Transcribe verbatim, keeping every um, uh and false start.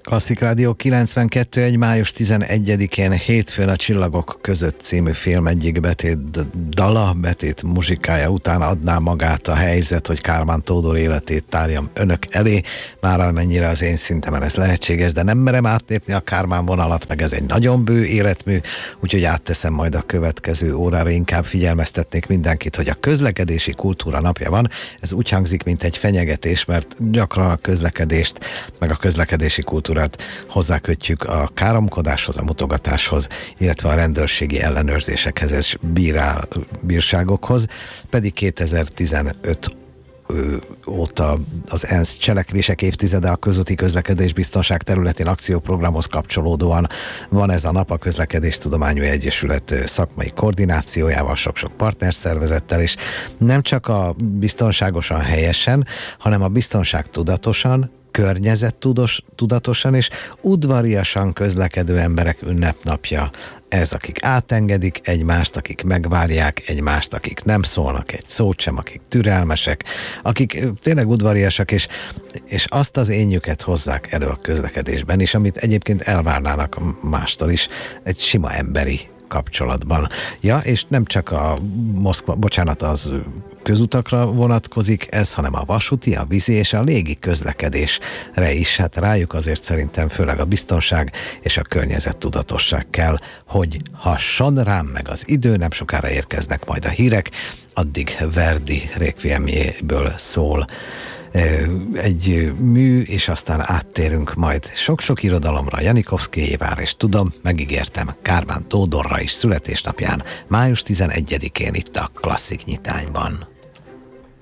Klasszik Rádió kilencvenkettő egy május tizenegyedikén hétfőn a Csillagok között című film egyik betét dala, betét muzsikája után adná magát a helyzet, hogy Kálmán Tódor életét tárjam önök elé, már amennyire az én szintemen ez lehetséges, de nem merem átlépni a Kálmán vonalat, meg ez egy nagyon bő életmű, úgyhogy átteszem majd a következő órára, inkább figyelmeztetnék mindenkit, hogy a közlekedési kultúra napja van. Ez úgy hangzik, mint egy fenyegetés, mert gyakran a közlekedést, meg a közlekedési kultúrát hozzákötjük a káromkodáshoz, a mutogatáshoz, illetve a rendőrségi ellenőrzésekhez és bírál, bírságokhoz, pedig kétezer-tizenöt óta az ENSZ cselekvések évtizede a közúti közlekedés biztonság területén akcióprogramhoz kapcsolódóan van ez a nap a Közlekedéstudományi Egyesület szakmai koordinációjával, sok-sok partnerszervezettel, és nem csak a biztonságosan helyesen, hanem a biztonság tudatosan, környezettudos, tudatosan és udvariasan közlekedő emberek ünnepnapja. Ez, akik átengedik egymást, akik megvárják egymást, akik nem szólnak egy szót sem, akik türelmesek, akik tényleg udvariasak, és, és azt az énjüket hozzák elő a közlekedésben is, amit egyébként elvárnának mástól is, egy sima emberi kapcsolatban. Ja, és nem csak a Moszkva, bocsánat, az közutakra vonatkozik ez, hanem a vasúti, a vízi és a légi közlekedésre is. Hát rájuk azért szerintem főleg a biztonság és a környezettudatosság kell, hogy hasson rám meg az idő, nem sokára érkeznek majd a hírek, addig Verdi Requiemjéből szól egy mű, és aztán áttérünk majd sok-sok irodalomra, Janikovszkijévára, és tudom, megígértem, Kálmán Tódorra is születésnapján, május tizenegyedikén itt a Klasszik Nyitányban.